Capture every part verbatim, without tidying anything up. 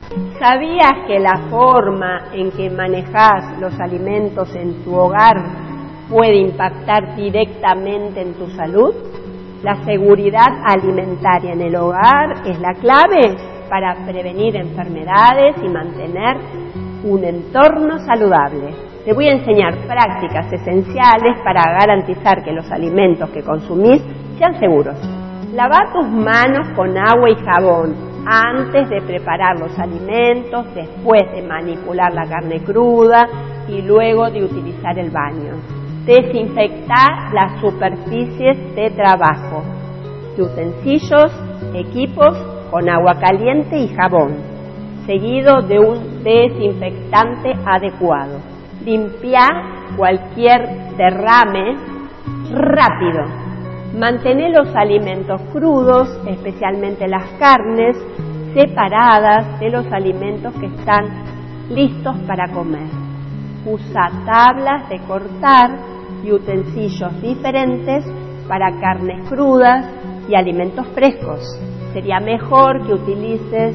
¿Sabías que la forma en que manejas los alimentos en tu hogar puede impactar directamente en tu salud? La seguridad alimentaria en el hogar es la clave para prevenir enfermedades y mantener un entorno saludable. Te voy a enseñar prácticas esenciales para garantizar que los alimentos que consumís sean seguros. Lava tus manos con agua y jabón antes de preparar los alimentos, después de manipular la carne cruda y luego de utilizar el baño. Desinfecta las superficies de trabajo, de utensilios, equipos con agua caliente y jabón, seguido de un desinfectante adecuado. Limpia cualquier derrame rápido. Mantén los alimentos crudos, especialmente las carnes, separadas de los alimentos que están listos para comer. Usa tablas de cortar y utensilios diferentes para carnes crudas y alimentos frescos. Sería mejor que utilices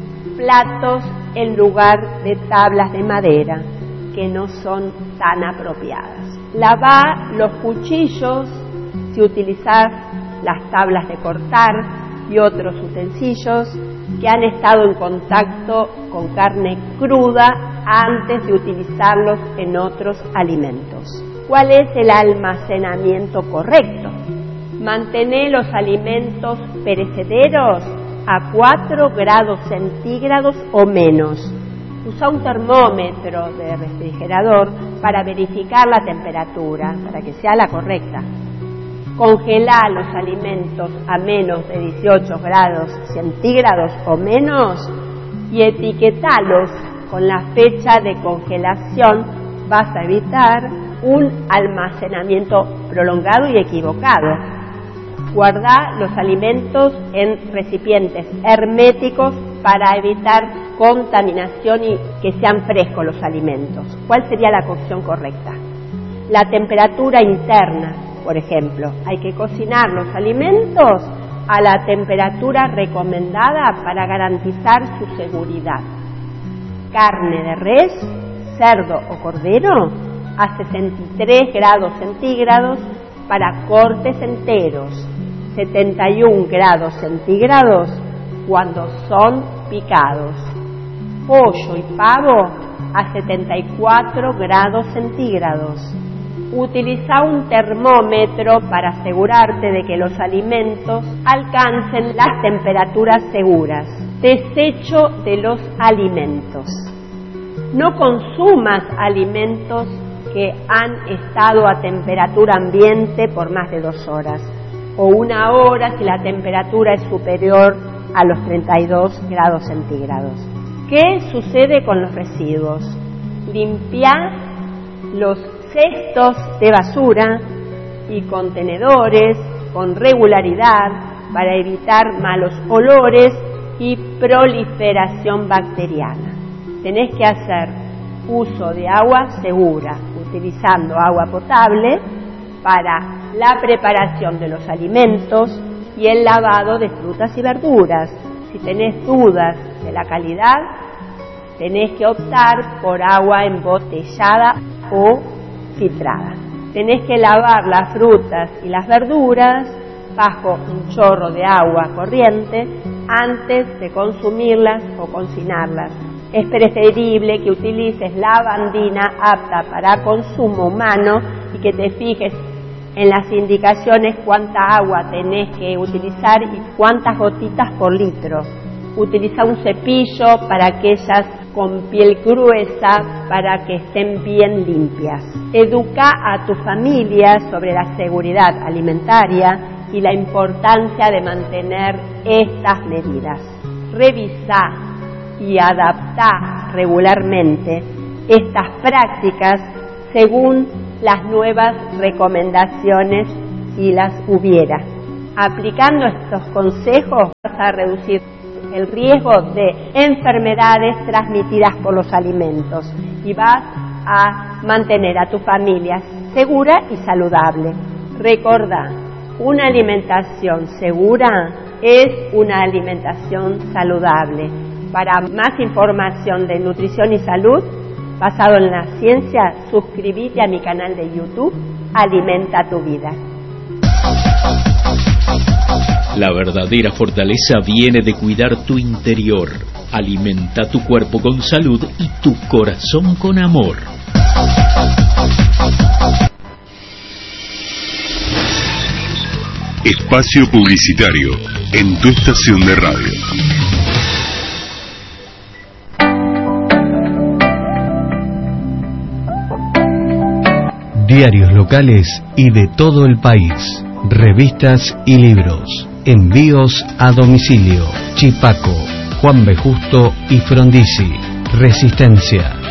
platos en lugar de tablas de madera, que no son tan apropiadas. Lava los cuchillos si utilizas las tablas de cortar y otros utensilios que han estado en contacto con carne cruda antes de utilizarlos en otros alimentos. ¿Cuál es el almacenamiento correcto? Mantén los alimentos perecederos a cuatro grados centígrados o menos. Usa un termómetro de refrigerador para verificar la temperatura, para que sea la correcta. Congela los alimentos a menos de dieciocho grados centígrados o menos y etiquetalos con la fecha de congelación. Vas a evitar un almacenamiento prolongado y equivocado. Guarda los alimentos en recipientes herméticos para evitar contaminación y que sean frescos los alimentos. ¿Cuál sería la cocción correcta? La temperatura interna. Por ejemplo, hay que cocinar los alimentos a la temperatura recomendada para garantizar su seguridad. Carne de res, cerdo o cordero a sesenta y tres grados centígrados para cortes enteros, setenta y un grados centígrados cuando son picados. Pollo y pavo a setenta y cuatro grados centígrados. Utiliza un termómetro para asegurarte de que los alimentos alcancen las temperaturas seguras. Desecho de los alimentos. No consumas alimentos que han estado a temperatura ambiente por más de dos horas o una hora si la temperatura es superior a los treinta y dos grados centígrados. ¿Qué sucede con los residuos? Limpia los cestos de basura y contenedores con regularidad para evitar malos olores y proliferación bacteriana. Tenés que hacer uso de agua segura, utilizando agua potable para la preparación de los alimentos y el lavado de frutas y verduras. Si tenés dudas de la calidad, tenés que optar por agua embotellada o filtrada. Tenés que lavar las frutas y las verduras bajo un chorro de agua corriente antes de consumirlas o cocinarlas. Es preferible que utilices lavandina apta para consumo humano y que te fijes en las indicaciones cuánta agua tenés que utilizar y cuántas gotitas por litro. Utiliza un cepillo para aquellas con piel gruesa para que estén bien limpias. Educa a tu familia sobre la seguridad alimentaria y la importancia de mantener estas medidas. Revisa y adapta regularmente estas prácticas según las nuevas recomendaciones si las hubiera. Aplicando estos consejos vas a reducir el riesgo de enfermedades transmitidas por los alimentos y vas a mantener a tu familia segura y saludable. Recordá, una alimentación segura es una alimentación saludable Para más información de nutrición y salud, basado en la ciencia, suscríbete a mi canal de YouTube, Alimenta tu Vida. La verdadera fortaleza viene de cuidar tu interior. Alimenta tu cuerpo con salud y tu corazón con amor. Espacio publicitario en tu estación de radio. Diarios locales y de todo el país. Revistas y libros. Envíos a domicilio. Chipaco, Juan B. Justo y Frondizi. Resistencia.